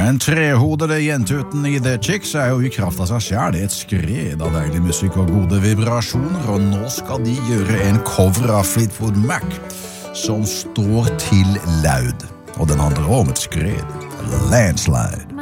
Den trehodede jentuten i The Chicks jo i kraft av seg selv et skred av deilig musikk og gode vibrasjoner, og nå skal de gjøre en cover av Fleetwood Mac som står til laud, og den handler om et skred, eller landslide.